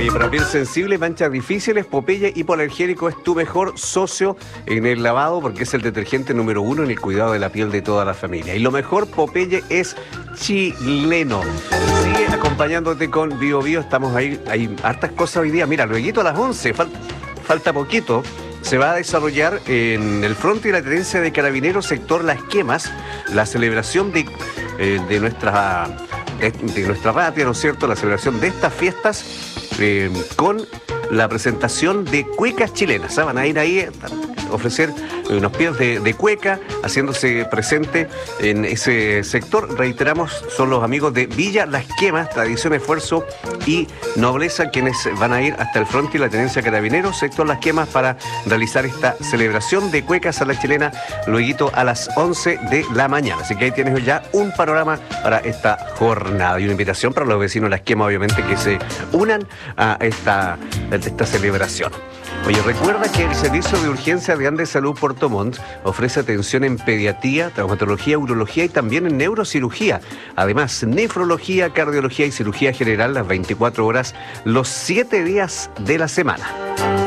Oye, para piel sensible, manchas difíciles, Popeye hipoalergénico es tu mejor socio en el lavado porque es el detergente número 1 en el cuidado de la piel de toda la familia. Y lo mejor, Popeye es chileno. Sigue acompañándote con Bio Bio. Estamos ahí, hay hartas cosas hoy día. Mira, luego a las 11, falta poquito. Se va a desarrollar en el Frente de la Tenencia de Carabineros, sector Las Quemas, la celebración de nuestra patria, ¿no es cierto? La celebración de estas fiestas con la presentación de cuecas chilenas. Van a ir ahí a ofrecer unos pies de cueca, haciéndose presente en ese sector. Reiteramos, son los amigos de Villa Las Quemas, Tradición, Esfuerzo y Nobleza, quienes van a ir hasta el Frente y la Tenencia Carabineros, sector Las Quemas, para realizar esta celebración de cuecas a la chilena, luego a las 11 de la mañana. Así que ahí tienes ya un panorama para esta jornada y una invitación para los vecinos de Las Quemas, obviamente, que se unan a esta celebración. Oye, recuerda que el Servicio de Urgencia de Andes Salud Puerto Montt ofrece atención en pediatría, traumatología, urología y también en neurocirugía. Además, nefrología, cardiología y cirugía general las 24 horas, los 7 días de la semana.